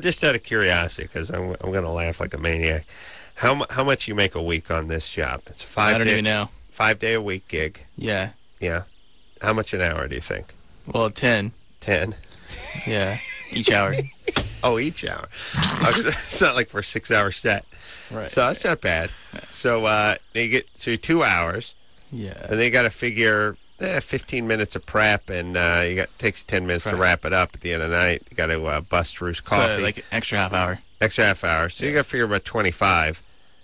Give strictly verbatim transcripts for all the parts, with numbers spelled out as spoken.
just out of curiosity, because I'm I'm going to laugh like a maniac. How mu- how much you make a week on this job? It's a five. I don't day, even know. Five day a week gig. Yeah. Yeah. How much an hour do you think? Well, ten. Ten. Yeah. Each hour. Oh, each hour. It's not like for a six-hour set. Right. So that's not bad. So uh, you get so two hours. Yeah. And then you got to figure eh, fifteen minutes of prep, and uh, you got takes ten minutes Right. to wrap it up at the end of the night. You got to uh, bust Drew's coffee. So, like, an extra half hour. Extra half hour. So Yeah. you got to figure about twenty-five.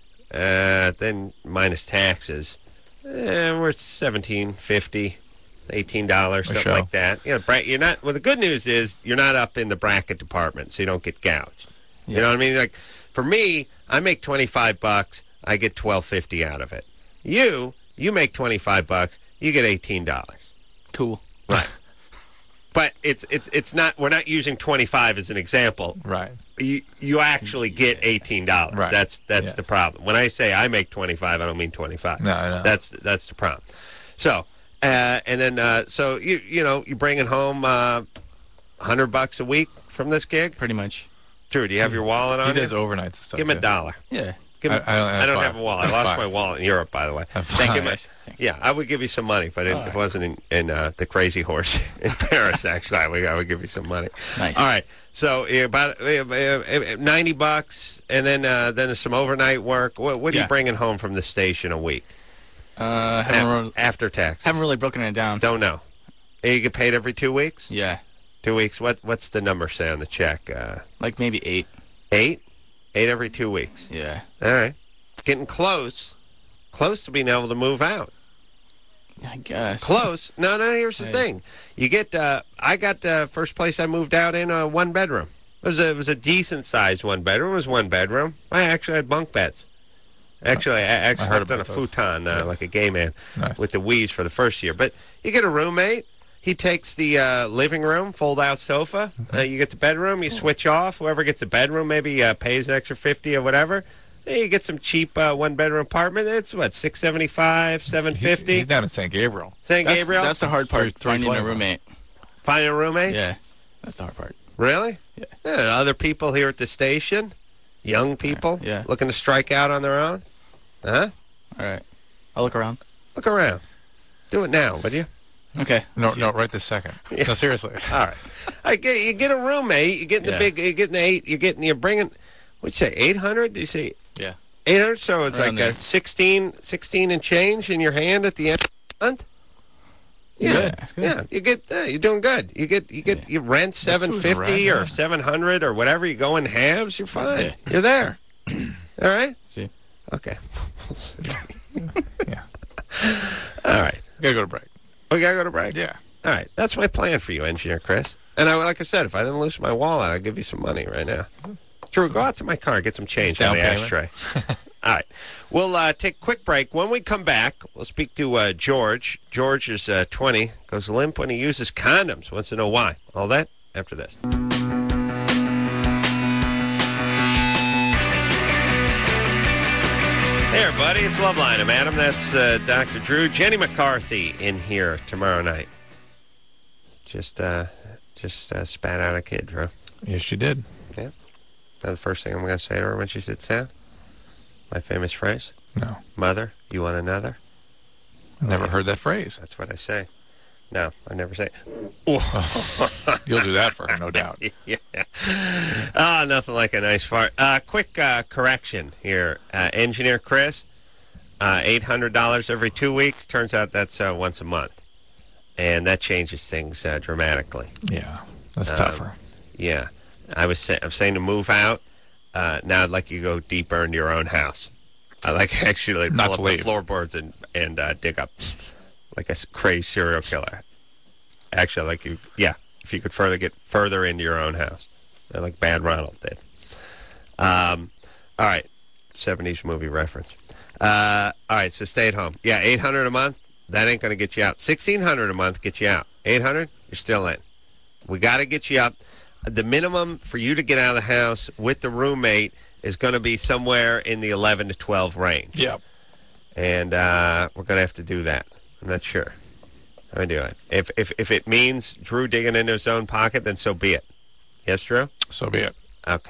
Uh, then minus taxes. Eh, we're at seventeen fifty. Eighteen dollars, A something show. like that. You know, bra- you're not. Well, the good news is you're not up in the bracket department, so you don't get gouged. You know what I mean? Like, for me, I make twenty-five bucks. I get twelve fifty out of it. You, you make twenty-five bucks. You get eighteen dollars. Cool. Right. But it's it's it's not. We're not using twenty-five as an example. Right. You you actually get eighteen dollars. Right. That's that's Yes. the problem. When I say I make twenty-five, I don't mean twenty-five. No, I know. That's that's the problem. So. Uh, and then, uh, so you you know, you're bringing home uh, hundred bucks a week from this gig. Pretty much. Drew, do you have your wallet on He does you? overnights and stuff. Give him a too. dollar. Yeah. Give him, I- I don't have I don't five. have a wallet. I I have lost five. my wallet in Europe, by the way. I have Thank you, five. guys. Thanks. Yeah, I would give you some money, but it, All if it right. wasn't in, in uh, the Crazy Horse in Paris, actually, I would, I would give you some money. Nice. All right, so uh, about uh, uh, ninety bucks, and then uh, then there's some overnight work. What, what are Yeah. you bringing home from the station a week? Uh, haven't, A- really, after taxes? haven't really broken it down. Don't know. You get paid every two weeks? Yeah. Two weeks. What What's the number say on the check? Uh, Like maybe eight. eight? Eight every two weeks. Yeah. All right. Getting close. Close to being able to move out. I guess. Close. No, no, here's the Right. thing. You get, uh, I got uh, first place I moved out in a one bedroom. It was a, it was a decent sized one bedroom. It was one bedroom. I actually had bunk beds. Actually, I actually I heard slept on a about those. futon uh, Yes. like a gay man Nice. with the wheeze for the first year. But you get a roommate. He takes the uh, living room, fold-out sofa. Uh, you get the bedroom. You switch off. Whoever gets a bedroom maybe uh, pays an extra fifty or whatever. Then you get some cheap uh, one-bedroom apartment. It's, what, six seventy-five, seven He- fifty? He's down in Saint Gabriel. Saint That's, Gabriel? that's the hard part, Three- three finding a flavors. roommate. Finding a roommate? Yeah. That's the hard part. Really? Yeah. Yeah, other people here at the station? Young people? Yeah. Looking to strike out on their own? Huh? All right. I'll look around. Look around. Do it now, would you? Okay. No, See. no, right this second. No, seriously. All right. I get you get a roommate. You get in the Yeah. big. You get in the eight. You get in. You're bringing. What'd you say? Eight hundred? Do you say Yeah. eight hundred? So it's Around like a there. sixteen, sixteen and change in your hand at the end of the month. Yeah, Good. That's good. yeah. You get. Uh, you're doing good. You get. You get. You rent seven fifty around, or yeah. seven hundred or whatever. You go in halves. You're fine. Yeah. You're there. All right. See. Okay. Yeah. All right. Gotta go to break. We gotta go to break. Yeah. All right, that's my plan for you, Engineer Chris. And I, like I said, if I didn't lose my wallet, I'd give you some money right now. Drew, go out to my car, get some change Down on the payment. ashtray. All right, we'll uh, take a quick break. When we come back, we'll speak to uh, George. George is uh, twenty, goes limp when he uses condoms. Wants to know why. All that after this. Hey, everybody, it's Loveline. I'm Adam. That's uh, Doctor Drew. Jenny McCarthy in here tomorrow night. Just uh, just uh, spat out a kid, Drew. Yes, you did. Yeah. That's the first thing I'm going to say to her when she sits down. My famous phrase. No. Mother, you want another? Never heard that phrase. That's what I say. No, I never say. You'll do that for her, no doubt. Yeah. Ah, nothing like a nice fart. Uh, quick uh, correction here. Uh, Engineer Chris, uh, eight hundred dollars every two weeks. Turns out that's uh, once a month. And that changes things uh, dramatically. Yeah. That's Um, tougher. Yeah. I was, say- I was saying to move out. Uh, now I'd like you to go deeper into your own house. I like actually pull Not up to the leave. floorboards and, and uh, dig up like a s- crazy serial killer. Actually, like you, yeah, if you could further get further into your own house, uh, like Bad Ronald did. Um, all right, seventies movie reference. Uh, all right, so stay at home. Yeah, eight hundred a month. That ain't gonna get you out. Sixteen hundred a month get you out. Eight hundred, you're still in. We got to get you up. The minimum for you to get out of the house with the roommate is going to be somewhere in the eleven to twelve range. Yep. And uh, we're going to have to do that. I'm not sure how we do it. If, if if it means Drew digging into his own pocket, then so be it. Yes, Drew? So be it.